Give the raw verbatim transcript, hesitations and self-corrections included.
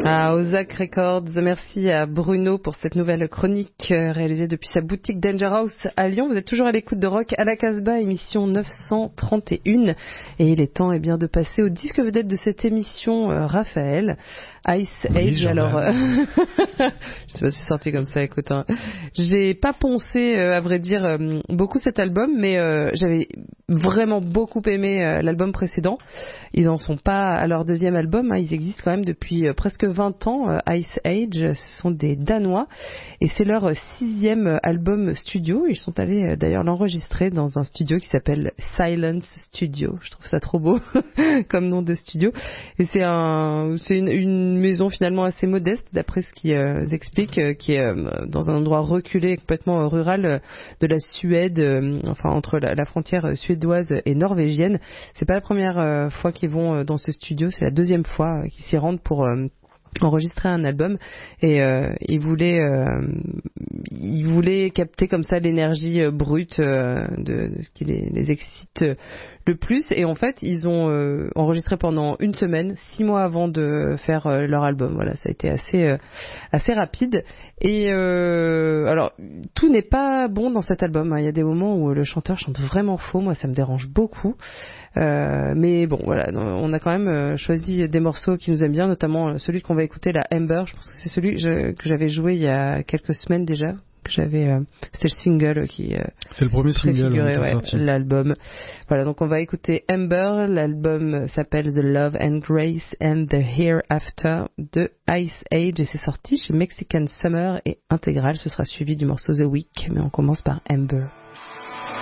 Ah, Ozak Records. Merci à Bruno pour cette nouvelle chronique euh, réalisée depuis sa boutique Danger House à Lyon. Vous êtes toujours à l'écoute de Rock à la Casbah, émission neuf cent trente et un. Et il est temps eh bien, de passer au disque vedette de cette émission, euh, Raphaël. Ice Age, oui, alors euh... je sais pas si c'est sorti comme ça, écoute, hein. J'ai pas poncé euh, à vrai dire euh, beaucoup cet album, mais euh, j'avais vraiment beaucoup aimé euh, l'album précédent. Ils en sont pas à leur deuxième album, hein. Ils existent quand même depuis euh, presque vingt ans. euh, Ice Age, ce sont des Danois et c'est leur sixième album studio. Ils sont allés euh, d'ailleurs l'enregistrer dans un studio qui s'appelle Silence Studio. Je trouve ça trop beau comme nom de studio, et c'est un c'est une, une maison finalement assez modeste d'après ce qu'ils euh, expliquent, euh, qui est euh, dans un endroit reculé, complètement euh, rural euh, de la Suède, euh, enfin entre la, la frontière suédoise et norvégienne. C'est pas la première euh, fois qu'ils vont euh, dans ce studio, c'est la deuxième fois euh, qu'ils s'y rendent pour euh, enregistrer un album, et euh, ils voulaient euh, ils voulaient capter comme ça l'énergie euh, brute euh, de, de ce qui les, les excite euh, le plus, et en fait ils ont euh, enregistré pendant une semaine, six mois avant de faire euh, leur album. Voilà, ça a été assez euh, assez rapide, et euh, alors tout n'est pas bon dans cet album, hein. Il y a des moments où le chanteur chante vraiment faux, moi ça me dérange beaucoup. Euh, mais bon, voilà, on a quand même choisi des morceaux qui nous aiment bien, notamment celui qu'on va écouter, la Amber. Je pense que c'est celui que, je, que j'avais joué il y a quelques semaines déjà. Que j'avais, euh, c'était le single qui. Euh, c'est le premier single ouais, ouais, sorti. L'album. Voilà, donc on va écouter Amber. L'album s'appelle The Love and Grace and the Hereafter de Ice Age, et c'est sorti chez Mexican Summer et intégral. Ce sera suivi du morceau The Week, mais on commence par Amber.